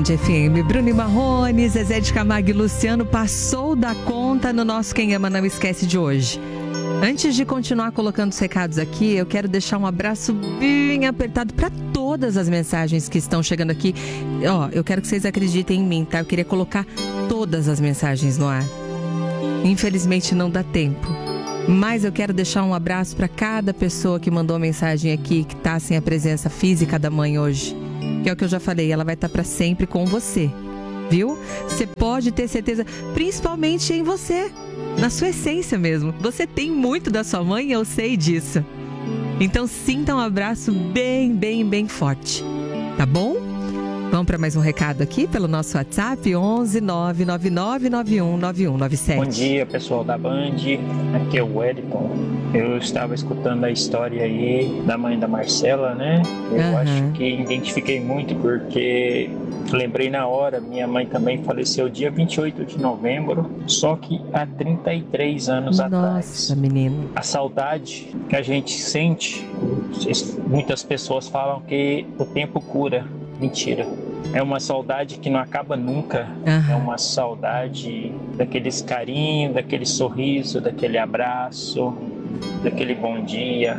FM. Bruno e Marrone, Zezé de Camargo e Luciano passou da conta no nosso Quem Ama Não Esquece de hoje. Antes de continuar colocando os recados aqui, eu quero deixar um abraço bem apertado para todas as mensagens que estão chegando aqui. Eu quero que vocês acreditem em mim, tá? Eu queria colocar todas as mensagens no ar. Infelizmente não dá tempo. Mas eu quero deixar um abraço para cada pessoa que mandou mensagem aqui, que tá sem a presença física da mãe hoje. Que é o que eu já falei, ela vai estar para sempre com você, viu? Você pode ter certeza, principalmente em você, na sua essência mesmo. Você tem muito da sua mãe, eu sei disso. Então sinta um abraço bem, bem, bem forte, tá bom? Vamos para mais um recado aqui pelo nosso WhatsApp, 11 999 91 9197. Bom dia, pessoal da Band, aqui é o Wellington. Eu estava escutando a história aí da mãe da Marcela, né? Eu acho que identifiquei muito porque lembrei na hora, minha mãe também faleceu dia 28 de novembro, só que há 33 anos atrás. Nossa, menino. A saudade que a gente sente, muitas pessoas falam que o tempo cura. Mentira. É uma saudade que não acaba nunca. É uma saudade daqueles carinhos, daquele sorriso, daquele abraço, daquele bom dia.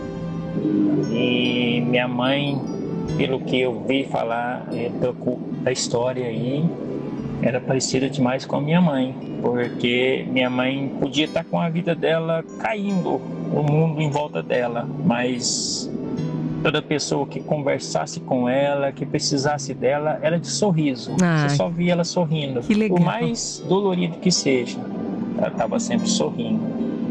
E minha mãe, pelo que eu vi falar da história aí, era parecida demais com a minha mãe, porque minha mãe podia estar com a vida dela caindo, o mundo em volta dela, mas toda pessoa que conversasse com ela, que precisasse dela, era de sorriso. Você só via ela sorrindo. Que legal. Por mais dolorido que seja, ela estava sempre sorrindo.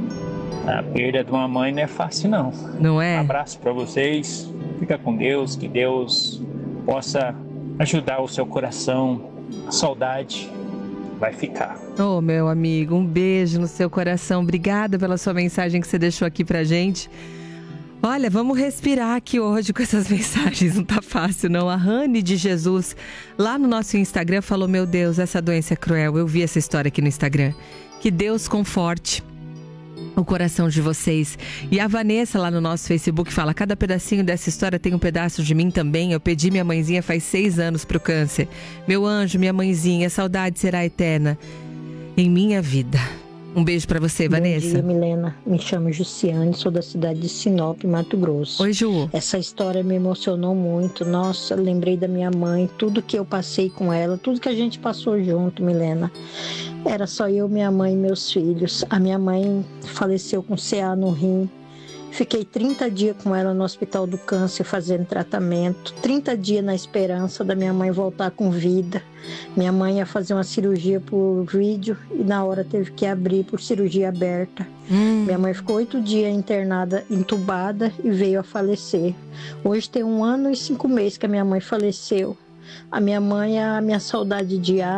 A perda de uma mãe não é fácil, não. Não é? Um abraço para vocês. Fica com Deus, que Deus possa ajudar o seu coração. A saudade vai ficar. Ô, meu amigo, um beijo no seu coração. Obrigada pela sua mensagem que você deixou aqui pra gente. Olha, vamos respirar aqui hoje com essas mensagens, não tá fácil não. A Rani de Jesus, lá no nosso Instagram, falou: meu Deus, essa doença é cruel. Eu vi essa história aqui no Instagram. Que Deus conforte o coração de vocês. E a Vanessa, lá no nosso Facebook, fala: cada pedacinho dessa história tem um pedaço de mim também. Eu pedi minha mãezinha faz 6 anos pro câncer. Meu anjo, minha mãezinha, a saudade será eterna em minha vida. Um beijo pra você, Vanessa. Bom dia, Milena. Me chamo Jussiane, sou da cidade de Sinop, Mato Grosso. Oi, Ju. Essa história me emocionou muito. Nossa, lembrei da minha mãe, tudo que eu passei com ela, tudo que a gente passou junto, Milena. Era só eu, minha mãe e meus filhos. A minha mãe faleceu com CA no rim. Fiquei 30 dias com ela no Hospital do Câncer fazendo tratamento. 30 dias na esperança da minha mãe voltar com vida. Minha mãe ia fazer uma cirurgia por vídeo e na hora teve que abrir por cirurgia aberta. Minha mãe ficou 8 dias internada, entubada e veio a falecer. Hoje tem 1 ano e 5 meses que a minha mãe faleceu. A minha mãe é a minha saudade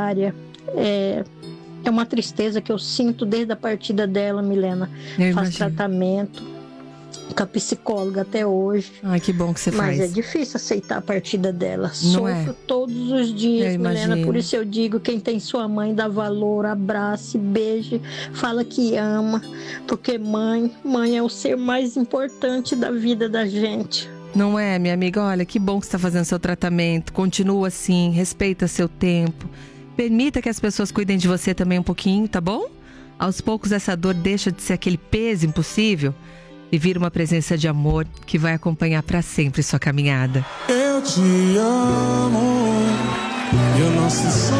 diária. É uma tristeza que eu sinto desde a partida dela, Milena. Faz tratamento com a psicóloga até hoje. Ai, que bom que você faz. Mas é difícil aceitar a partida dela. Não Sofro todos os dias, Milena. Por isso eu digo, quem tem sua mãe, dá valor, abrace, beije, fala que ama. Porque mãe é o ser mais importante da vida da gente. Não é, minha amiga? Olha, que bom que você está fazendo seu tratamento. Continua assim, respeita seu tempo. Permita que as pessoas cuidem de você também um pouquinho, tá bom? Aos poucos essa dor deixa de ser aquele peso impossível e vira uma presença de amor que vai acompanhar para sempre sua caminhada. Eu te amo, eu não sei